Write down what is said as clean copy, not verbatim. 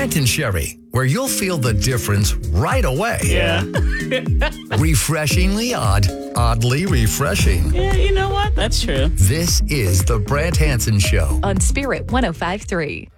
Brant and Sherry, where you'll feel the difference right away. Yeah. Refreshingly odd, oddly refreshing. Yeah, you know what? That's true. This is the Brant Hansen Show on Spirit 105.3.